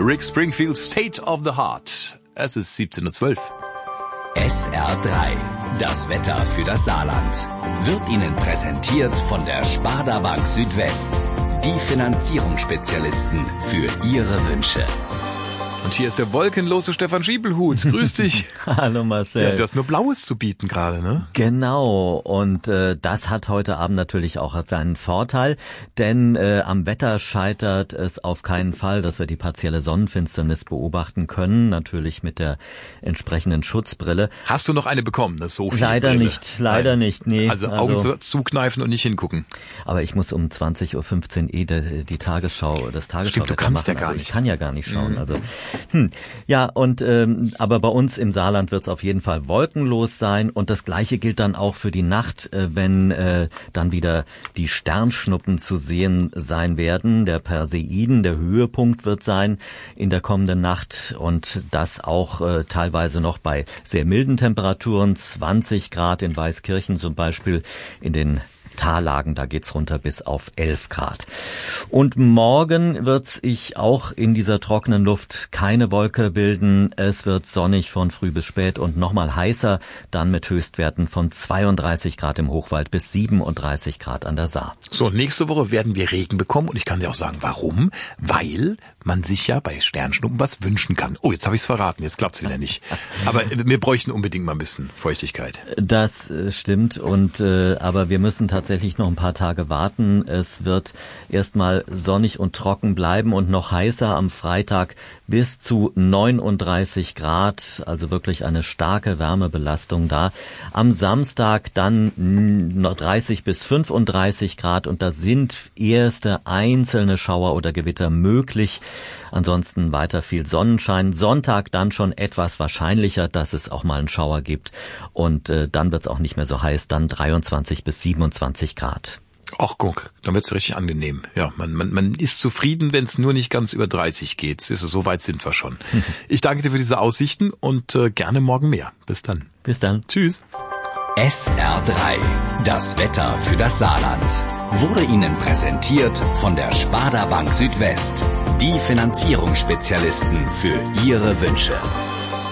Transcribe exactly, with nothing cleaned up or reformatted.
Rick Springfield, State of the Heart. Es ist siebzehn Uhr zwölf. S R drei, das Wetter für das Saarland, wird Ihnen präsentiert von der Sparda Bank Südwest. Die Finanzierungsspezialisten für Ihre Wünsche. Und hier ist der wolkenlose Stefan Schiebelhut. Grüß dich. Hallo Marcel. Ja, du hast nur Blaues zu bieten gerade, ne? Genau. Und äh, das hat heute Abend natürlich auch seinen Vorteil, denn äh, am Wetter scheitert es auf keinen Fall, dass wir die partielle Sonnenfinsternis beobachten können, natürlich mit der entsprechenden Schutzbrille. Hast du noch eine bekommen? Das ist so viel Leider Brille. nicht, leider Nein. nicht. Nee. Also Augen also, zukneifen und nicht hingucken. Aber ich muss um zwanzig Uhr fünfzehn eh die, die Tagesschau, das Tagesschau Stimmt, du kannst machen. ja gar also nicht. Ich kann ja gar nicht schauen. Mhm. Also Hm. Ja, und ähm, aber bei uns im Saarland wird es auf jeden Fall wolkenlos sein und das Gleiche gilt dann auch für die Nacht, äh, wenn äh, dann wieder die Sternschnuppen zu sehen sein werden. Der Perseiden, der Höhepunkt wird sein in der kommenden Nacht und das auch äh, teilweise noch bei sehr milden Temperaturen, zwanzig Grad in Weißkirchen zum Beispiel, in den Tallagen, da geht's runter bis auf elf Grad. Und morgen wird sich auch in dieser trockenen Luft keine Wolke bilden. Es wird sonnig von früh bis spät und nochmal heißer, dann mit Höchstwerten von zweiunddreißig Grad im Hochwald bis siebenunddreißig Grad an der Saar. So, nächste Woche werden wir Regen bekommen und ich kann dir auch sagen, warum? Weil man sich ja bei Sternschnuppen was wünschen kann. Oh, jetzt habe ich's verraten, jetzt klappt's wieder nicht. Aber wir bräuchten unbedingt mal ein bisschen Feuchtigkeit. Das äh, stimmt und äh, aber wir müssen tatsächlich noch ein paar Tage warten. Es wird erstmal sonnig und trocken bleiben und noch heißer am Freitag bis zu neununddreißig Grad, also wirklich eine starke Wärmebelastung da. Am Samstag dann noch dreißig bis fünfunddreißig Grad und da sind erste einzelne Schauer oder Gewitter möglich. Ansonsten weiter viel Sonnenschein. Sonntag dann schon etwas wahrscheinlicher, dass es auch mal einen Schauer gibt. Und äh, dann wird es auch nicht mehr so heiß, dann dreiundzwanzig bis siebenundzwanzig Grad. Ach guck, dann wird's richtig angenehm. Ja, man, man, man ist zufrieden, wenn es nur nicht ganz über dreißig geht. Siehst du, so weit sind wir schon. Ich danke dir für diese Aussichten und äh, gerne morgen mehr. Bis dann. Bis dann. Tschüss. S R drei, das Wetter für das Saarland, wurde Ihnen präsentiert von der Sparda Bank Südwest. Die Finanzierungsspezialisten für Ihre Wünsche.